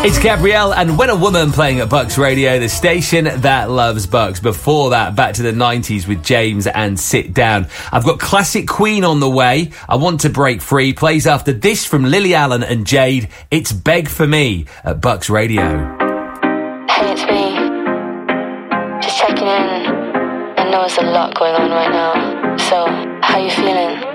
It's Gabrielle and When a Woman playing at Bucks Radio, the station that loves Bucks. Before that, back to the 90s with James and Sit Down. I've got classic Queen on the way. I Want to Break Free plays after this from Lily Allen and Jade. It's Beg for Me at Bucks Radio. Hey, it's me. Just checking in. I know there's a lot going on right now. So, how you feeling?